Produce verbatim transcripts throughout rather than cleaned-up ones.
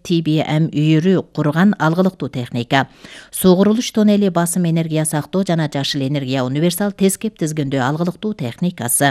T B M үйүрү курган алгылыктуу техника. Суу курулуш тоннели басым энергия сактоо жана жашыл энергия универсал тескеп тизгиндөө алгылыктуу техникасы.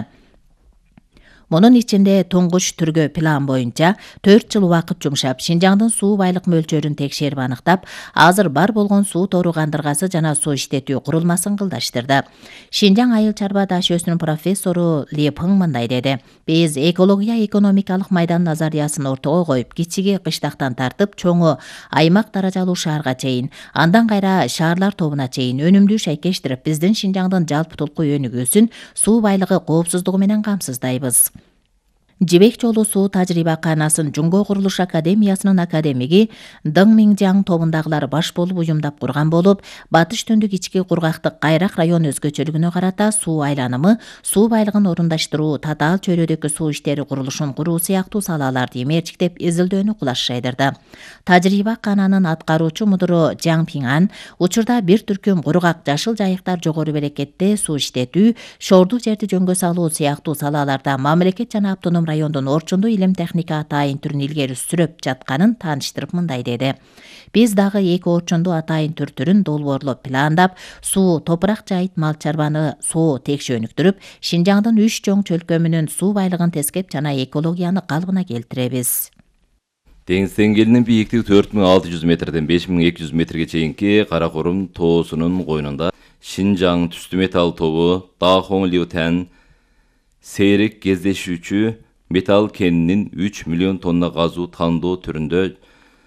Мунун ичинде туңгуч түргө план боюнча төрт жыл убакыт жумшап, Шинжаңдын суу байлык мөлчөрүн текшерип аныктап, азыр бар болгон суу тору кандыргасы жана суу иштетүү курулмасын кылдаштырды. Шинжаң айыл чарба даш өсүрүм профессору Ли Пың мындай деди: Биз экология экономикалык майдан назариясын ортого коюп, кичиги кыштактан тартып, чоңу аймак даражалуу шаарга чейин, андан кайра шаарлар тобуна чейин өнүмдүү шайкештирип, биздин Шинжаңдын жалпы өнүгүүсүн суу байлыгы коопсуздугу менен камсыздайбыз. Жибек жолу суу тажрыйбаканасын Жумго курулуш академиясынын академиги Дың Миңжаң тобундагылар баш болуп уюмдап курган болуп, батыш түндүк ички кургактык кайрак район өзгөчөлүгүнө карата суу айланымы, суу байлыгын орундаштыруу, татаал чөйрөдөгү суу иштери курулушун куруу сыяктуу салаларды эмерчиктеп изилдөөнү кулаш жайдырды. Тажрыйбакананын аткаруучу мудуру Жаң Пиңан учурда бир түркүм кургак жашыл жайыктар жогору берекетте суу иштетүү, шорду жерди жөнгө салуу сыяктуу салаларда мамлекет жана автоном райондун орчундуу илим техника атайын түрүн илгери сүрөп жатканын тааныштырып мындай деди: Биз дагы эки орчундуу атайын түр түрүн долбоорлоп пландап, суу топурак жайыт мал чарбаны соо текши өнүктүрүп, Шинжаңдын үч чоң чөлкөмүнүн суу байлыгын тескеп жана экологияны калыбына келтиребиз. Деңиз деңгээлинин бийиктиги төрт миң алты жүз метрден беш миң эки жүз метрге чейинки Каракорум тоосунун койнунда Шинжаң түстүү металл тобу Дахong Liutен сейрек кездешүүчү металл кенинин үч миллион тонна газуу тандоо түрүндө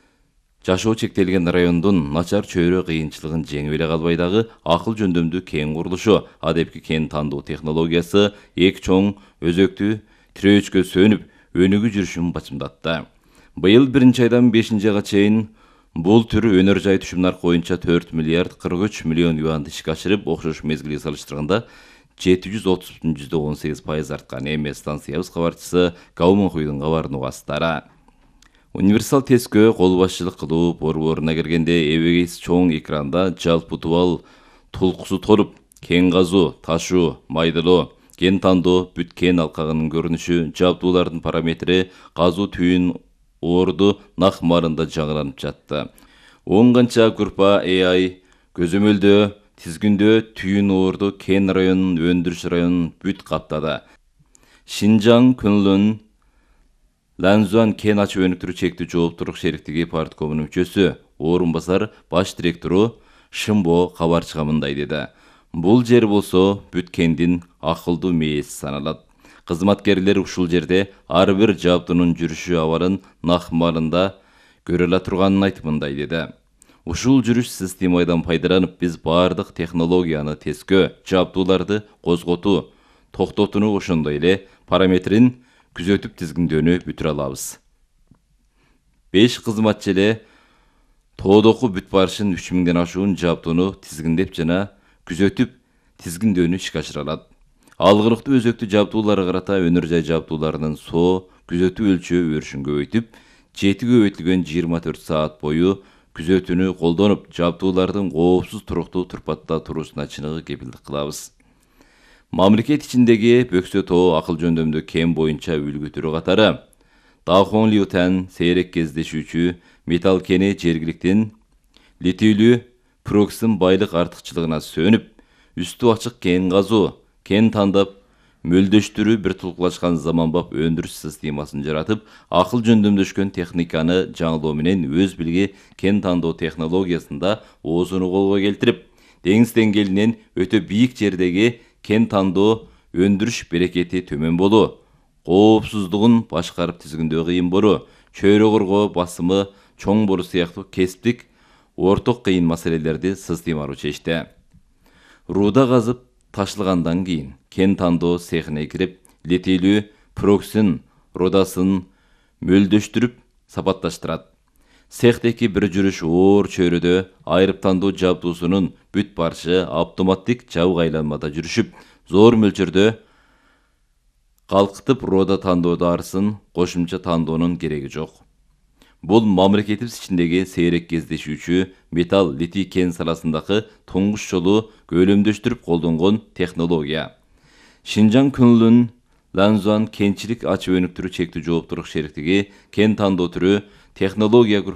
жашоо чектелген райондун начар чөйрө кыйынчылыгын жеңип эле калбай дагы акыл жөндөмдүү кен курулушу, адепки кен тандоо технологиясы эки чоң өзөктүү тирөөчкө сөнүп өнүгүү жүрүшүн бачымдатты. Быйыл биринчи айдан бешинчи айга чейин бул түр өнөр жай түшүм наркы боюнча төрт миллиард кырк үч миллион юанды ишке ашырып, окшош мезгилге салыштырганда жети жүз отуз бүтүн жүздөн он сегиз пайыз арткан. Эми станциябыз кабарчысы Гаумонхуйдун кабарын угасыздар. Универсал тескөө кол башчылык кылуу борборуна киргенде эбегейс чоң экранда жалпы тубал тулкусу торуп, кен казуу, ташуу, майдылоо, кен тандоо, бүт кен алкагынын көрүнүшү, жабдуулардын параметри, казуу түйүн орду нак марында жаңыланып жатты. он канча группа A I көзөмөлдөө тизгиндөө түйүн орду кен районунун өндүрүш районун бүт каптады. Шинжаң Күнлүн Ланзуан кен ачып өнүктүрүү чектүү жооптуулук шериктиги парткомунун мүчөсү, орун басар баш директору Шымбо кабарчыга мындай деди: Бул жер болсо бүт кендин акылдуу мээси саналат. Кызматкерлер ушул жерде ар бир жабдуунун жүрүшү абарын нак марында көрө ала турганын айтып мындай деди: Ушул жүрүш системадан пайдаланып, биз бардык технологияны тескөө, жабдууларды козготуу, токтотууну ошондой эле параметрин күзөтүп тизгиндөөнү бүтүрө алабыз. беш кызматчы эле тоодоку бүт барышын үч миңден ашуун жабдууну тизгиндеп жана күзөтүп тизгиндөөнү ишке ашыра алат. Алгылыктуу өзөктүү жабдууларга карата өнөр жай жабдууларынын соо күзөтүү өлчөө өрүшүн көбөйтүп, жети көбөйтүлгөн жыйырма төрт саат бою күзөтүүнү колдонуп, жабдуулардын коопсуз туруктуу турпатта туруусуна чыныгы кепилдик кылабыз. Мамлекет ичиндеги Бөксө тоо акыл жөндөмдүү кен боюнча үлгү түрү катары Дахong Liutен сейрек кездешүүчү металл кени жергиликтин литийлүү проксын байлык артыкчылыгына сөнүп, үстү ачык кен казуу, кен тандап, мөлдөштүрүү бир тулкулашкан заманбап өндүрүш системасын жаратып, акыл жөндөмдөшкөн техниканы жаңылоо менен өз билги кен тандоо технологиясында оозуну колго келтирип, деңиз деңгээлинен өтө бийик жердеги кен тандоо өндүрүш берекети төмөн болуу, коопсуздугун башкарып тизгиндөө кыйын болуу, чөйрө коргоо басымы чоң болуу сыяктуу кесиптик орток кыйын маселелерди системалуу чечти. Рууда казып ташылгандан кийин кен тандоо цехине кирип, литийлүү проксын рудасын мөлдөштүрүп сапатташтырат. Цехтеки бир жүрүш оор чөйрөдө айрып тандоо жабдуусунун бүт барышы автоматтик жабык айланмада жүрүшүп, зор мөлчөрдө калкытып рода тандоодо арысын кошумча тандоонун кереги жок. Бул мамлекетибиз ичиндеги сейрек кездешүүчү металл литий кен саласындагы туңгуч жолу көлөмдөштүрүп колдонгон технология. Шинжаң Күнлүн Ланзуан кенчилик ачып өнүктүрүү чектүү жооптуулук шериктиги кен тандоо түрү технология